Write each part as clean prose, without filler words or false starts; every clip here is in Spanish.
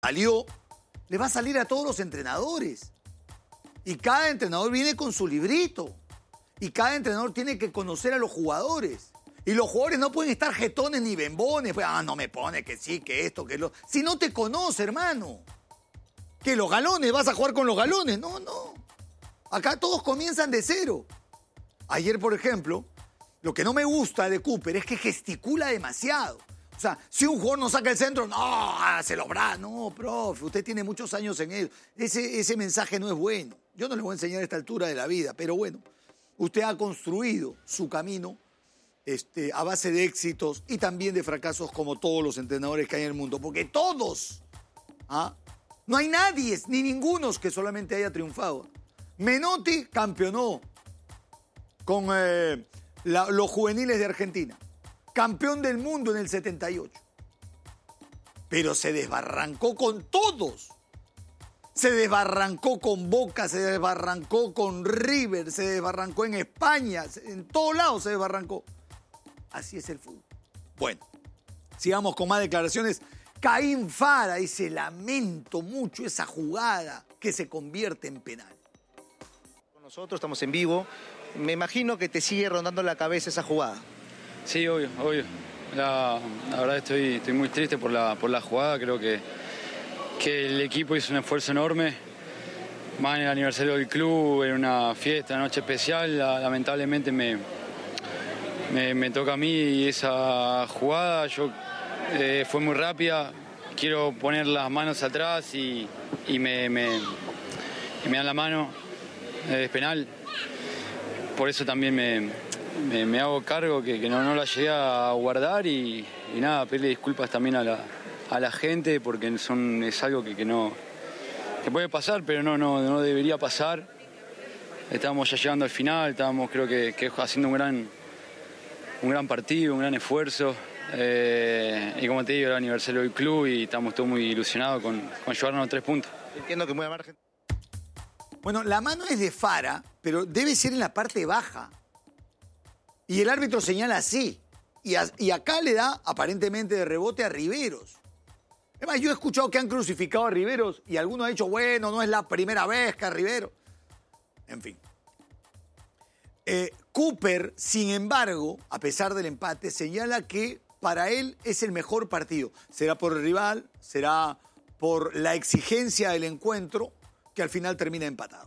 salió, le va a salir a todos los entrenadores. Y cada entrenador viene con su librito. Y cada entrenador tiene que conocer a los jugadores. Y los jugadores no pueden estar jetones ni bembones. Pues, no me pone que sí, que esto, que lo... Si no te conoce, hermano. Que los galones, vas a jugar con los galones. No. Acá todos comienzan de cero. Ayer, por ejemplo, lo que no me gusta de Cooper es que gesticula demasiado. O sea, si un jugador no saca el centro, no, hace los brazos. No, profe, usted tiene muchos años en él. Ese mensaje no es bueno. Yo no le voy a enseñar a esta altura de la vida, pero bueno, usted ha construido su camino a base de éxitos y también de fracasos como todos los entrenadores que hay en el mundo. Porque todos, no hay nadie, ni ninguno que solamente haya triunfado. Menotti campeonó con los juveniles de Argentina. Campeón del mundo en el 78. Pero se desbarrancó con todos. Se desbarrancó con Boca, se desbarrancó con River, se desbarrancó en España, en todos lados se desbarrancó. Así es el fútbol. Bueno, sigamos con más declaraciones. Caín Fara dice, lamento mucho esa jugada que se convierte en penal. Nosotros estamos en vivo. Me imagino que te sigue rondando la cabeza esa jugada. Sí, obvio. La verdad estoy muy triste por la jugada. Creo que el equipo hizo un esfuerzo enorme. Más en el aniversario del club, en una fiesta, una noche especial. Lamentablemente me toca a mí y esa jugada fue muy rápida. Quiero poner las manos atrás y me dan la mano. Es penal. Por eso también me hago cargo que no la llegué a guardar y nada, pedirle disculpas también a la gente porque es algo que puede pasar, pero no debería pasar. Estábamos ya llegando al final, estábamos creo que haciendo un gran partido, un gran esfuerzo. Y como te digo, era el aniversario del club y estamos todos muy ilusionados con llevarnos 3 puntos. Entiendo que muy al margen. Bueno, la mano es de Fara, pero debe ser en la parte baja. Y el árbitro señala así. Y acá le da, aparentemente, de rebote a Riveros. Además, yo he escuchado que han crucificado a Riveros y alguno ha dicho, bueno, no es la primera vez que a Riveros. En fin. Cooper, sin embargo, a pesar del empate, señala que para él es el mejor partido. Será por el rival, será por la exigencia del encuentro, que al final termina empatado.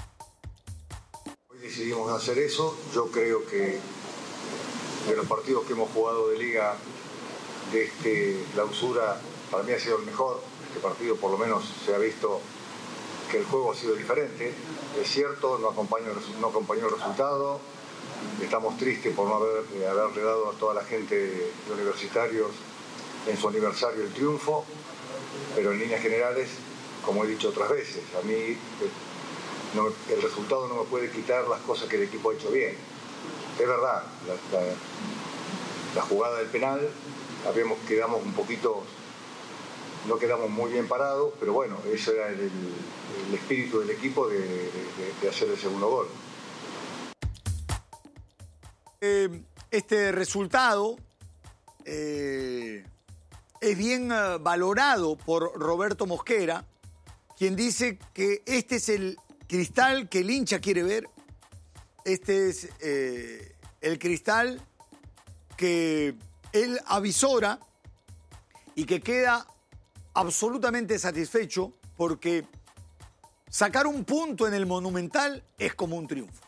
Hoy decidimos no hacer eso. Yo creo que de los partidos que hemos jugado de liga de clausura, para mí ha sido el mejor. Este partido por lo menos se ha visto que el juego ha sido diferente. Es cierto, no acompañó el resultado. Estamos tristes por no haberle dado a toda la gente de Universitarios en su aniversario el triunfo, pero en líneas generales, como he dicho otras veces, a mí el resultado no me puede quitar las cosas que el equipo ha hecho bien. Es verdad, la jugada del penal, quedamos un poquito, no quedamos muy bien parados, pero bueno, ese era el espíritu del equipo de hacer el segundo gol. Este resultado es bien valorado por Roberto Mosquera, quien dice que este es el Cristal que el hincha quiere ver. Este es el Cristal que él avisora y que queda absolutamente satisfecho porque sacar un punto en el Monumental es como un triunfo.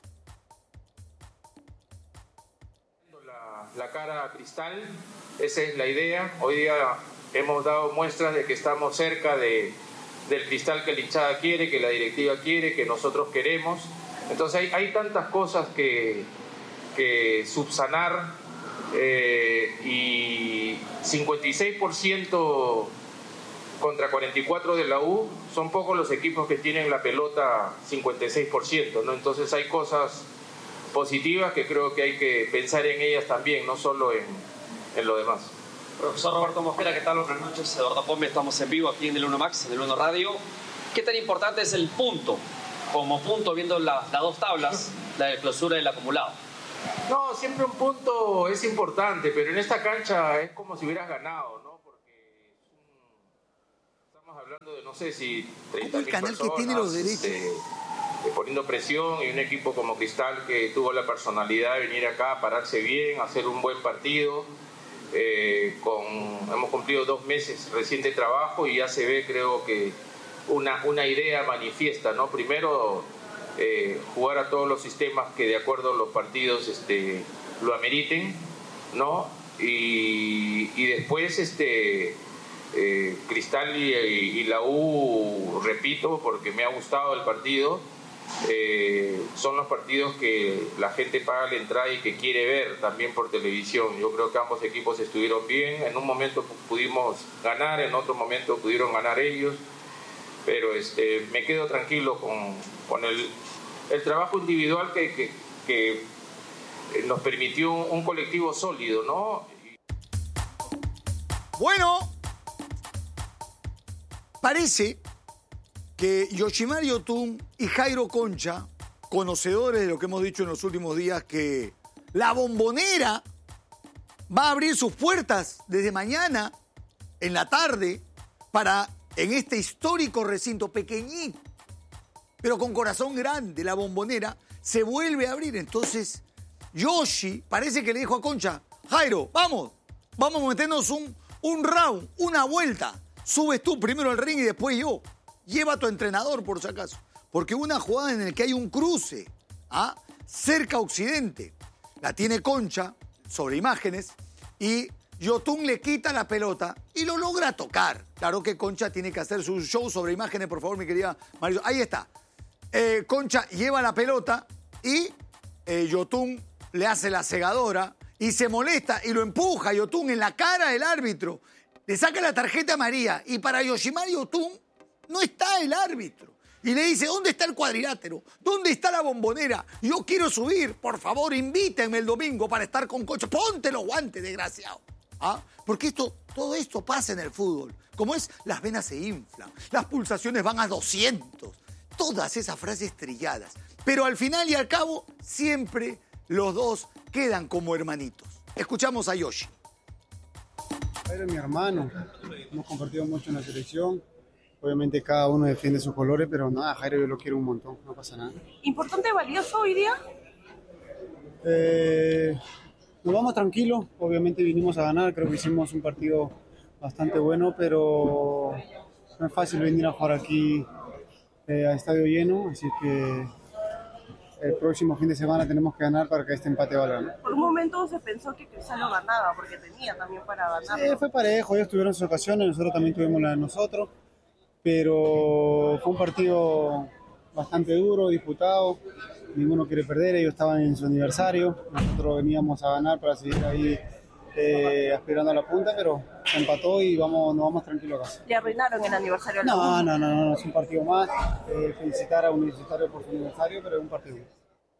La cara a Cristal, esa es la idea. Hoy día hemos dado muestras de que estamos cerca del Cristal que la hinchada quiere, que la directiva quiere, que nosotros queremos. Entonces hay tantas cosas que subsanar y 56% contra 44% de la U, son pocos los equipos que tienen la pelota 56%, ¿no? Entonces hay cosas positivas que creo que hay que pensar en ellas también, no solo en lo demás. Profesor Roberto Mosquera, ¿qué tal? Buenas noches. Eduardo Pombe, estamos en vivo aquí en el 1 Max, en el 1 Radio. ¿Qué tan importante es el punto? Como punto, viendo las 2 tablas, la de clausura y el acumulado. No, siempre un punto es importante, pero en esta cancha es como si hubieras ganado, ¿no? Porque estamos hablando hablando de no sé si ¿Cómo 30.000 el canal personas, que tiene los derechos? Poniendo presión, y un equipo como Cristal que tuvo la personalidad de venir acá, pararse bien, hacer un buen partido. Hemos cumplido 2 meses recién de trabajo y ya se ve, creo que una idea manifiesta, ¿no? Primero, jugar a todos los sistemas que de acuerdo a los partidos lo ameriten, ¿no? Y después Cristal y la U, repito, porque me ha gustado el partido, son los partidos que la gente paga la entrada y que quiere ver también por televisión. Yo creo que ambos equipos estuvieron bien, en un momento pudimos ganar, en otro momento pudieron ganar ellos, pero me quedo tranquilo con el trabajo individual que nos permitió un colectivo sólido, ¿no? Bueno, parece que Yoshimar Yotun y Jairo Concha, conocedores de lo que hemos dicho en los últimos días, que la Bombonera va a abrir sus puertas desde mañana en la tarde para, en este histórico recinto pequeñito, pero con corazón grande, la Bombonera se vuelve a abrir. Entonces, Yoshi parece que le dijo a Concha: Jairo, vamos a meternos un round, una vuelta. Subes tú primero al ring y después yo. Lleva a tu entrenador, por si acaso. Porque una jugada en la que hay un cruce, cerca occidente, la tiene Concha sobre imágenes y Yotun le quita la pelota y lo logra tocar. Claro que Concha tiene que hacer su show sobre imágenes, por favor, mi querida Marisol. Ahí está. Concha lleva la pelota y Yotun le hace la cegadora y se molesta y lo empuja Yotun en la cara del árbitro. Le saca la tarjeta amarilla y para Yoshimar Yotun no está el árbitro. Y le dice: ¿dónde está el cuadrilátero? ¿Dónde está la Bombonera? Yo quiero subir, por favor, invítenme el domingo para estar con Concha. Ponte los guantes, desgraciado. Porque todo esto pasa en el fútbol. Como es, las venas se inflan, las pulsaciones van a 200. Todas esas frases trilladas. Pero al final y al cabo, siempre los dos quedan como hermanitos. Escuchamos a Yoshi. Jairo es mi hermano. Hemos compartido mucho en la selección. Obviamente cada uno defiende sus colores, pero nada, Jairo yo lo quiero un montón, no pasa nada. ¿Importante, valioso hoy día? Nos vamos tranquilos, obviamente vinimos a ganar, creo que hicimos un partido bastante bueno, pero no es fácil venir a jugar aquí a estadio lleno, así que el próximo fin de semana tenemos que ganar para que este empate valga, ¿no? Por un momento se pensó que Cristal no ganaba, porque tenía también para ganar. Sí, fue parejo, ellos tuvieron sus ocasiones, nosotros también tuvimos la de nosotros. Pero fue un partido bastante duro, disputado, ninguno quiere perder, ellos estaban en su aniversario, nosotros veníamos a ganar para seguir ahí aspirando a la punta, pero se empató y nos vamos tranquilos a casa. ¿Le arruinaron el aniversario? No, es un partido más, felicitar a Universitario por su aniversario, pero es un partido más.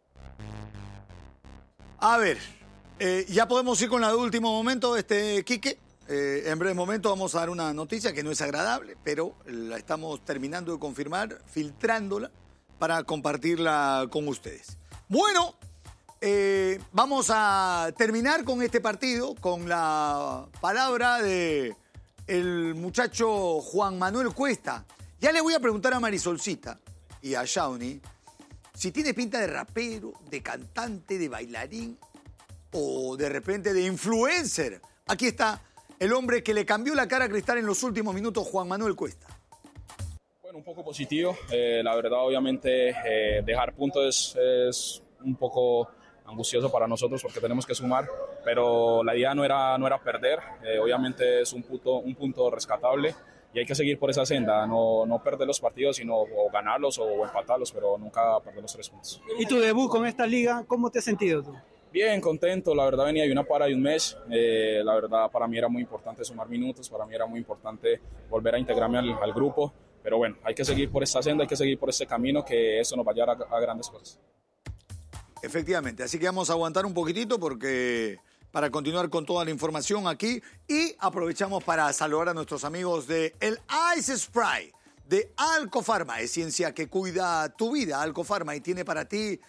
A ver, ya podemos ir con la de último momento, Quique. En breve momento vamos a dar una noticia que no es agradable, pero la estamos terminando de confirmar, filtrándola para compartirla con ustedes. Bueno, vamos a terminar con este partido con la palabra de el muchacho Juan Manuel Cuesta. Ya le voy a preguntar a Marisolcita y a Shawnee si tiene pinta de rapero, de cantante, de bailarín o de repente de influencer. Aquí está el hombre que le cambió la cara a Cristal en los últimos minutos, Juan Manuel Cuesta. Bueno, un poco positivo. La verdad, obviamente, dejar puntos es un poco angustioso para nosotros porque tenemos que sumar, pero la idea no era perder. Obviamente es un punto rescatable y hay que seguir por esa senda, no perder los partidos, sino o ganarlos o empatarlos, pero nunca perder los 3 puntos. ¿Y tu debut con esta liga, cómo te has sentido tú? Bien, contento, la verdad venía de una para de un mes, la verdad para mí era muy importante sumar minutos, para mí era muy importante volver a integrarme al grupo, pero bueno, hay que seguir por esta senda, hay que seguir por este camino, que eso nos va a llevar a grandes cosas. Efectivamente, así que vamos a aguantar un poquitito para continuar con toda la información aquí y aprovechamos para saludar a nuestros amigos de el Ice Spray de Alcofarma, es ciencia que cuida tu vida, Alcofarma, y tiene para ti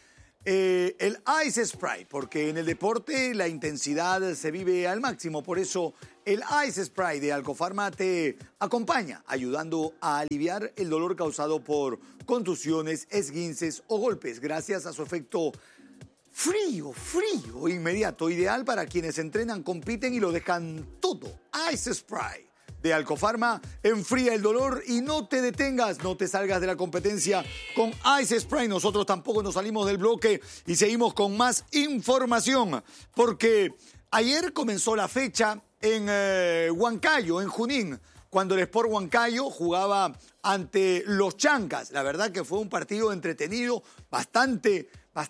el Ice Spray, porque en el deporte la intensidad se vive al máximo, por eso El Ice Spray de Alcofarma te acompaña, ayudando a aliviar el dolor causado por contusiones, esguinces o golpes, gracias a su efecto frío, inmediato, ideal para quienes entrenan, compiten y lo dejan todo. Ice Spray de Alcofarma enfría el dolor y no te detengas, no te salgas de la competencia con Ice Spray. Nosotros tampoco nos salimos del bloque y seguimos con más información, porque ayer comenzó la fecha en Huancayo, en Junín, cuando el Sport Huancayo jugaba ante los Chancas. La verdad que fue un partido entretenido, bastante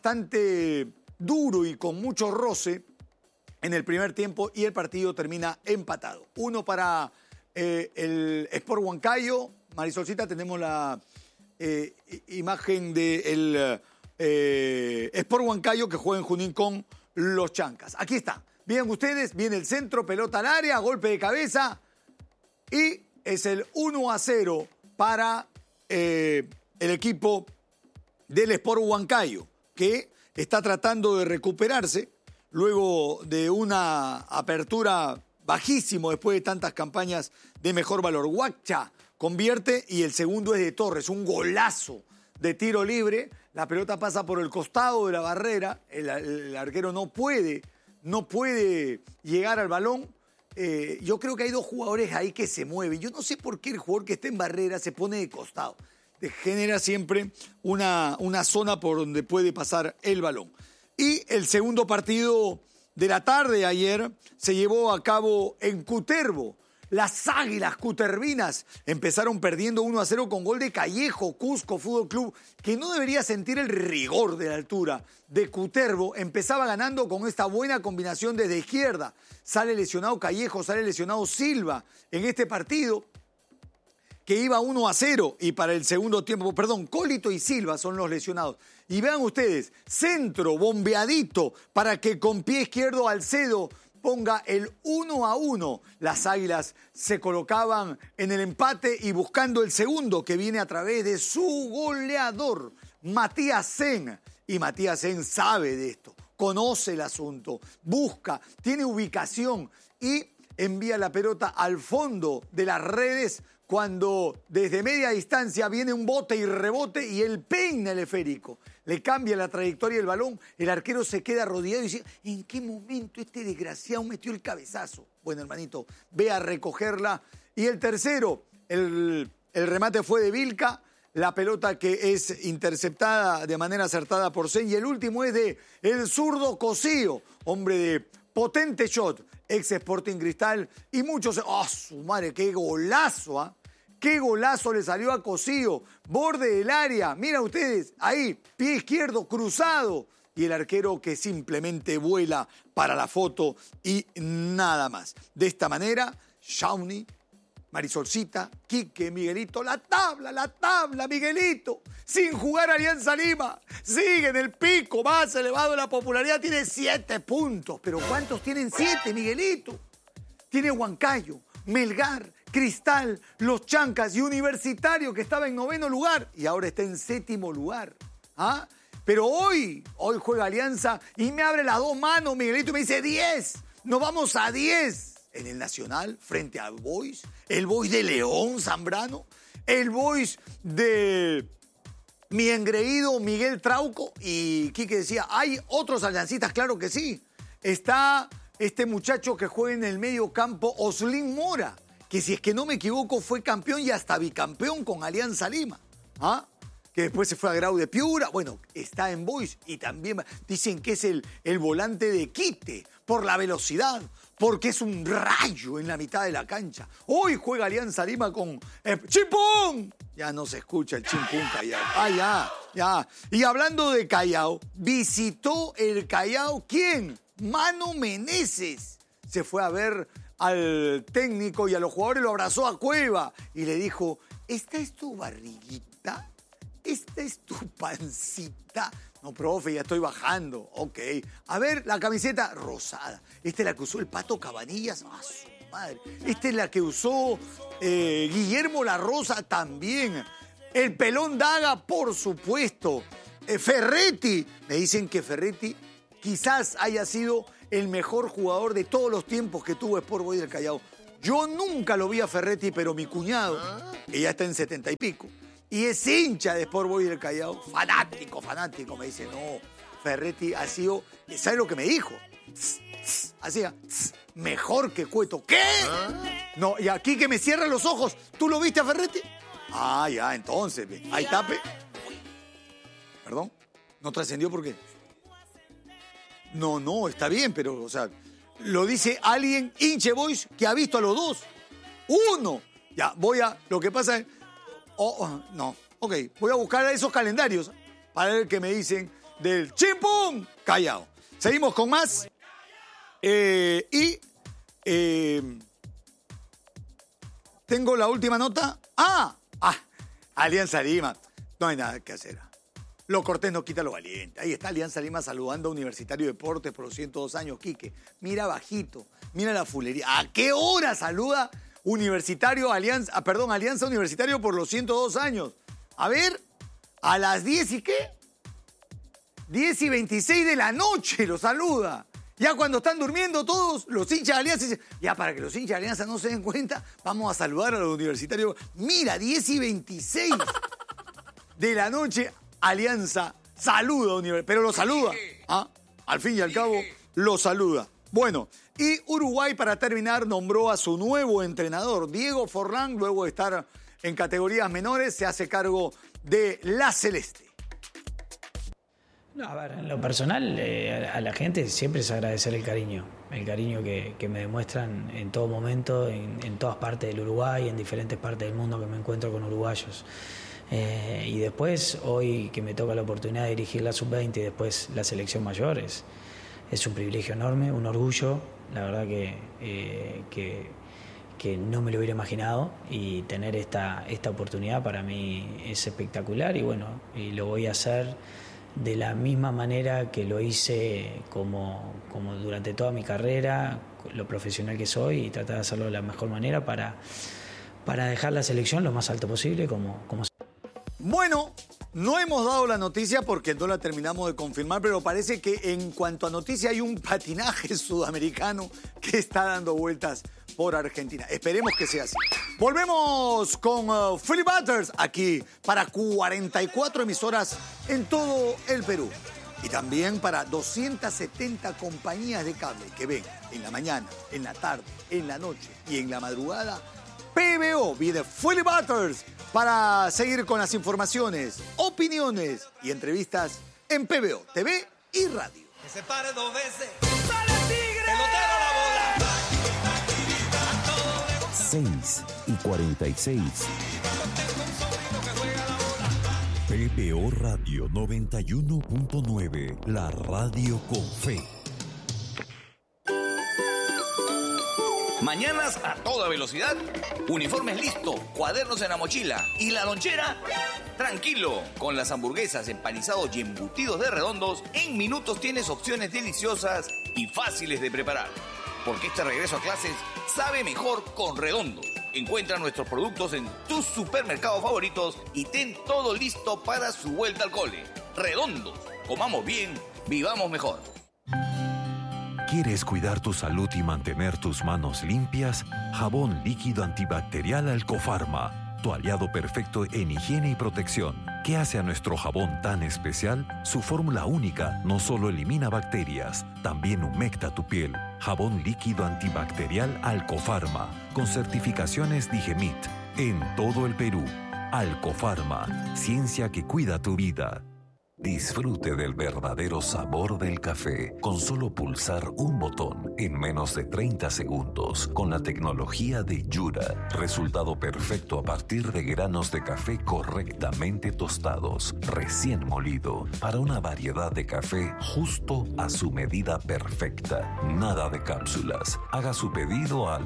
duro y con mucho roce en el primer tiempo, y el partido termina empatado. 1 para el Sport Huancayo. Marisolcita, tenemos la imagen del Sport Huancayo que juega en Junín con los Chancas. Aquí está. Bien ustedes, viene el centro, pelota al área, golpe de cabeza y es el 1-0 para el equipo del Sport Huancayo, que está tratando de recuperarse luego de una apertura bajísimo después de tantas campañas de mejor valor. Huacha convierte y el segundo es de Torres, un golazo de tiro libre. La pelota pasa por el costado de la barrera, el arquero no puede llegar al balón. Yo creo que hay dos jugadores ahí que se mueven. Yo no sé por qué el jugador que está en barrera se pone de costado. Genera siempre una zona por donde puede pasar el balón. Y el segundo partido de la tarde ayer se llevó a cabo en Cutervo. Las Águilas Cutervinas empezaron perdiendo 1-0 con gol de Callejo. Cusco Fútbol Club, que no debería sentir el rigor de la altura de Cutervo, empezaba ganando con esta buena combinación desde izquierda. Sale lesionado Callejo, sale lesionado Silva en este partido, que iba 1-0, y para el segundo tiempo, Cólito y Silva son los lesionados. Y vean ustedes, centro bombeadito para que con pie izquierdo Alcedo ponga el 1-1. Las Águilas se colocaban en el empate y buscando el segundo, que viene a través de su goleador, Matías Sen. Y Matías Sen sabe de esto, conoce el asunto, busca, tiene ubicación y envía la pelota al fondo de las redes cuando desde media distancia viene un bote y rebote y él peina el esférico. Le cambia la trayectoria del balón, el arquero se queda arrodillado y dice, ¿en qué momento este desgraciado metió el cabezazo? Bueno, hermanito, ve a recogerla. Y el tercero, el remate fue de Vilca, la pelota que es interceptada de manera acertada por Sen. Y el último es de el zurdo Cosío, hombre de potente shot, ex Sporting Cristal. Y muchos, ¡oh, su madre, qué golazo! ¿Ah? ¡Qué golazo le salió a Cosío! Borde del área, mira ustedes, ahí, pie izquierdo cruzado. Y el arquero que simplemente vuela para la foto y nada más. De esta manera, Shawnee, Marisolcita, Quique, Miguelito, la tabla, Miguelito. Sin jugar Alianza Lima. Sigue en el pico más elevado de la popularidad. Tiene 7 puntos. ¿Pero cuántos tienen 7, Miguelito? Tiene Huancayo, Melgar, Cristal, Los Chancas y Universitario, que estaba en 9º lugar y ahora está en 7º lugar. ¿Ah? Pero hoy juega Alianza y me abre las 2 manos, Miguelito, y me dice 10. Nos vamos a 10. En el Nacional, frente al Boys, el Boys de León Zambrano, el Boys de mi engreído Miguel Trauco. Y Quique decía, ¿hay otros aliancistas? Claro que sí. Está este muchacho que juega en el medio campo, Oslin Mora, que si es que no me equivoco fue campeón y hasta bicampeón con Alianza Lima. ¿Ah? Que después se fue a Grau de Piura. Bueno, está en Boys y también dicen que es el volante de Quite por la velocidad, porque es un rayo en la mitad de la cancha. Hoy juega Alianza Lima con ¡Chimpún! Ya no se escucha el Chimpún Callao. Ah, ya. Y hablando de Callao, visitó el Callao, ¿quién? Mano Meneses. Se fue a ver al técnico y a los jugadores, lo abrazó a Cueva y le dijo, ¿esta es tu barriguita? ¿Esta es tu pancita? No, profe, ya estoy bajando. Ok. A ver, la camiseta rosada. Esta es la que usó el Pato Cabanillas. ¡Ah, su madre! Esta es la que usó Guillermo La Rosa también. El Pelón Daga, por supuesto. Ferretti. Me dicen que Ferretti quizás haya sido el mejor jugador de todos los tiempos que tuvo Sport Boys del Callao. Yo nunca lo vi a Ferretti, pero mi cuñado, que ya está en 70 y pico, y es hincha de Sport Boys del Callao, fanático, me dice, no, Ferretti ha sido, ¿sabes lo que me dijo? Hacía mejor que Cueto. ¿Qué? No, y aquí que me cierran los ojos, ¿tú lo viste a Ferretti? Ah, ya, entonces, ahí tape. ¿Perdón? ¿No trascendió por qué? No, está bien, pero, o sea, lo dice alguien, hinche Boys, que ha visto a los dos. Uno. Ya, lo que pasa es... no, ok, voy a buscar esos calendarios para ver qué me dicen del Chimpún Callao. Seguimos con más. Tengo la última nota. Alianza Lima. No hay nada que hacer. Lo cortés no quita lo valiente. Ahí está Alianza Lima saludando a Universitario de Deportes por los 102 años, Quique. Mira bajito, mira la fulería. ¿A qué hora saluda Alianza Universitario por los 102 años? A ver, a las 10 y qué? 10 y 26 de la noche lo saluda. Ya cuando están durmiendo todos los hinchas de Alianza, dicen, ya para que los hinchas de Alianza no se den cuenta, vamos a saludar a los universitarios. Mira, 10 y 26 de la noche, Alianza saluda, pero lo saluda. Al fin y al cabo, lo saluda. Bueno, y Uruguay, para terminar, nombró a su nuevo entrenador, Diego Forlán, luego de estar en categorías menores, se hace cargo de la Celeste. No, a ver, en lo personal, a la gente siempre es agradecer el cariño que me demuestran en todo momento, en todas partes del Uruguay, en diferentes partes del mundo que me encuentro con uruguayos. Y después, hoy que me toca la oportunidad de dirigir la Sub-20 y después la selección mayor, es un privilegio enorme, un orgullo, la verdad que no me lo hubiera imaginado, y tener esta oportunidad para mí es espectacular, y bueno, y lo voy a hacer de la misma manera que lo hice como durante toda mi carrera, lo profesional que soy, y tratar de hacerlo de la mejor manera para dejar la selección lo más alto posible como. Bueno, no hemos dado la noticia porque no la terminamos de confirmar, pero parece que en cuanto a noticia hay un patinaje sudamericano que está dando vueltas por Argentina. Esperemos que sea así. Volvemos con Philly Butters aquí para 44 emisoras en todo el Perú. Y también para 270 compañías de cable que ven en la mañana, en la tarde, en la noche y en la madrugada. PBO viene Philly Butters para seguir con las informaciones, opiniones y entrevistas en PBO, TV y radio. Que se pare dos veces. ¡Sale Tigre! ¡Pelotero la bola! 6:46. PBO Radio 91.9, la radio con fe. Mañanas a toda velocidad, uniformes listos, cuadernos en la mochila y la lonchera. Tranquilo, con las hamburguesas, empanizados y embutidos de Redondos, en minutos tienes opciones deliciosas y fáciles de preparar. Porque este regreso a clases sabe mejor con Redondos. Encuentra nuestros productos en tus supermercados favoritos y ten todo listo para su vuelta al cole. Redondos, comamos bien, vivamos mejor. ¿Quieres cuidar tu salud y mantener tus manos limpias? Jabón líquido antibacterial Alcofarma, tu aliado perfecto en higiene y protección. ¿Qué hace a nuestro jabón tan especial? Su fórmula única no solo elimina bacterias, también humecta tu piel. Jabón líquido antibacterial Alcofarma, con certificaciones Digemit, en todo el Perú. Alcofarma, ciencia que cuida tu vida. Disfrute del verdadero sabor del café con solo pulsar un botón en menos de 30 segundos con la tecnología de Yura. Resultado perfecto a partir de granos de café correctamente tostados, recién molido, para una variedad de café justo a su medida perfecta. Nada de cápsulas. Haga su pedido al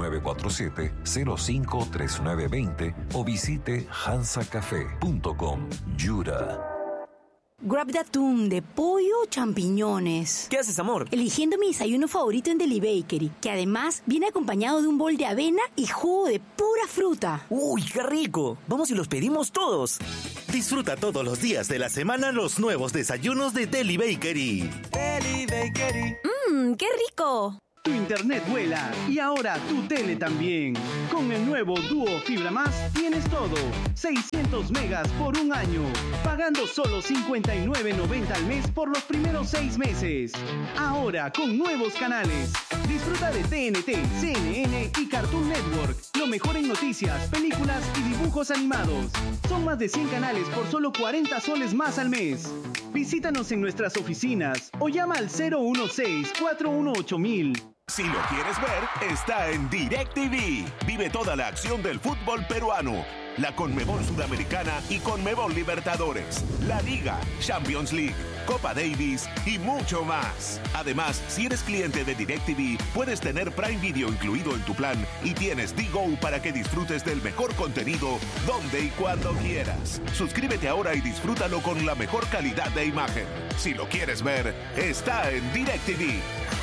947-053920 o visite hansacafé.com. Yura. Grab de atún, de pollo o champiñones. ¿Qué haces, amor? Eligiendo mi desayuno favorito en Deli Bakery, que además viene acompañado de un bol de avena y jugo de pura fruta. ¡Uy, qué rico! Vamos y los pedimos todos. Disfruta todos los días de la semana los nuevos desayunos de Deli Bakery. Deli Bakery. ¡Qué rico! Tu internet vuela y ahora tu tele también. Con el nuevo Duo Fibra Más tienes todo. 600 megas por un año, pagando solo $59.90 al mes por los primeros 6 meses. Ahora con nuevos canales. Disfruta de TNT, CNN y Cartoon Network. Lo mejor en noticias, películas y dibujos animados. Son más de 100 canales por solo 40 soles más al mes. Visítanos en nuestras oficinas o llama al 016-418-1000. Si lo quieres ver, está en DirecTV. Vive toda la acción del fútbol peruano, la Conmebol Sudamericana y Conmebol Libertadores, la Liga, Champions League, Copa Davis y mucho más. Además, si eres cliente de DirecTV, puedes tener Prime Video incluido en tu plan y tienes DGO para que disfrutes del mejor contenido donde y cuando quieras. Suscríbete ahora y disfrútalo con la mejor calidad de imagen. Si lo quieres ver, está en DirecTV.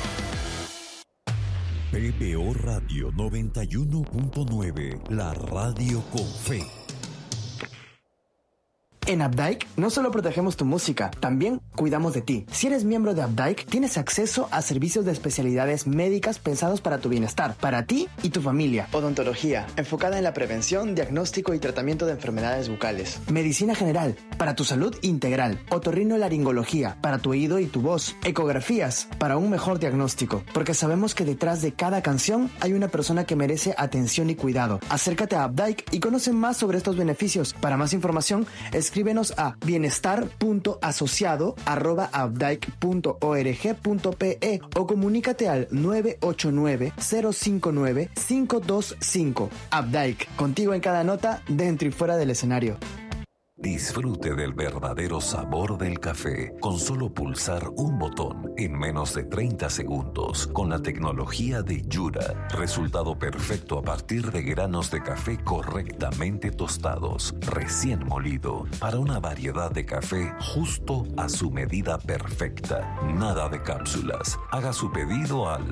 PBO Radio 91.9, la radio con fe. En Updike no solo protegemos tu música, también cuidamos de ti. Si eres miembro de Updike, tienes acceso a servicios de especialidades médicas pensados para tu bienestar, para ti y tu familia. Odontología, enfocada en la prevención, diagnóstico y tratamiento de enfermedades bucales. Medicina general, para tu salud integral. Otorrinolaringología, para tu oído y tu voz. Ecografías, para un mejor diagnóstico. Porque sabemos que detrás de cada canción hay una persona que merece atención y cuidado. Acércate a Updike y conoce más sobre estos beneficios. Para más información, escríbenos a bienestar.asociado@updike.org.pe o comunícate al 989-059-525. Updike, contigo en cada nota, dentro y fuera del escenario. Disfrute del verdadero sabor del café con solo pulsar un botón en menos de 30 segundos con la tecnología de Yura. Resultado perfecto a partir de granos de café correctamente tostados, recién molido, para una variedad de café justo a su medida perfecta. Nada de cápsulas. Haga su pedido al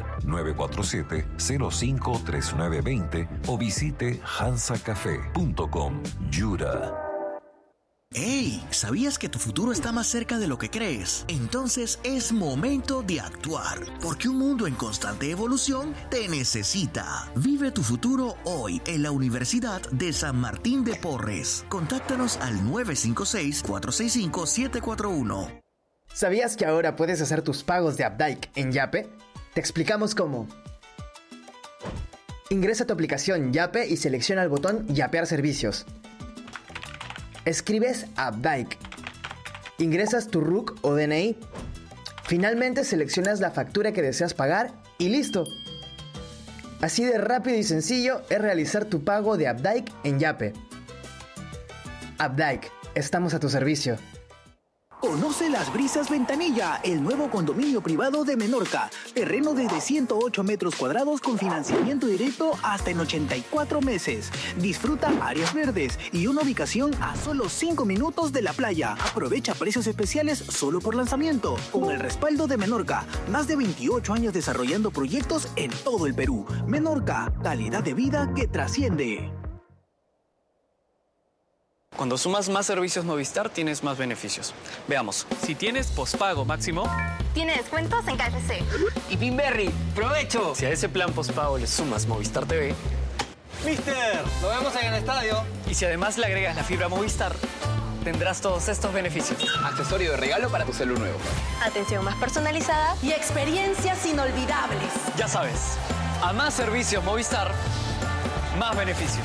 947-053920 o visite hansacafé.com. Yura. ¡Hey! ¿Sabías que tu futuro está más cerca de lo que crees? Entonces es momento de actuar, porque un mundo en constante evolución te necesita. Vive tu futuro hoy en la Universidad de San Martín de Porres. Contáctanos al 956-465-741. ¿Sabías que ahora puedes hacer tus pagos de Updike en Yape? Te explicamos cómo. Ingresa a tu aplicación Yape y selecciona el botón Yapear servicios. Escribes Updike. Ingresas tu RUC o DNI. Finalmente seleccionas la factura que deseas pagar y listo. Así de rápido y sencillo es realizar tu pago de Updike en Yape. Updike, estamos a tu servicio. Conoce Las Brisas Ventanilla, el nuevo condominio privado de Menorca. Terreno desde 108 metros cuadrados con financiamiento directo hasta en 84 meses. Disfruta áreas verdes y una ubicación a solo 5 minutos de la playa. Aprovecha precios especiales solo por lanzamiento. Con el respaldo de Menorca, más de 28 años desarrollando proyectos en todo el Perú. Menorca, calidad de vida que trasciende. Cuando sumas más servicios Movistar, tienes más beneficios. Veamos. Si tienes pospago máximo, tiene descuentos en KFC. Y Pinberry, ¡provecho! Si a ese plan pospago le sumas Movistar TV, ¡Mister! ¡Nos vemos en el estadio! Y si además le agregas la fibra Movistar, tendrás todos estos beneficios. Accesorio de regalo para tu celu nuevo. Atención más personalizada y experiencias inolvidables. Ya sabes, a más servicios Movistar, más beneficios.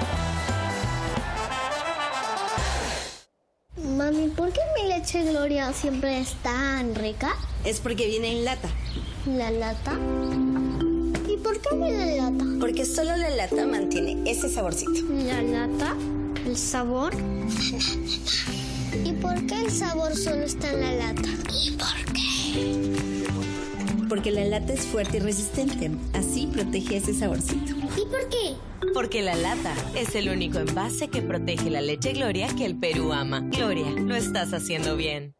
Mami, ¿por qué mi leche Gloria siempre es tan rica? Es porque viene en lata. ¿La lata? ¿Y por qué viene en lata? Porque solo la lata mantiene ese saborcito. ¿La lata? ¿El sabor? ¿Y por qué el sabor solo está en la lata? ¿Y por qué? Porque la lata es fuerte y resistente. Así protege ese saborcito. ¿Y por qué? Porque la lata es el único envase que protege la leche Gloria que el Perú ama. Gloria, lo estás haciendo bien.